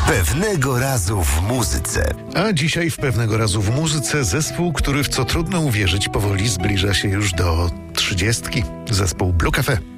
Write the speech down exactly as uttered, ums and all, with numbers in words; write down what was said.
Pewnego razu w muzyce. A dzisiaj w Pewnego razu w muzyce zespół, który w co trudno uwierzyć powoli zbliża się już do trzydziestki. Zespół Blue Cafe.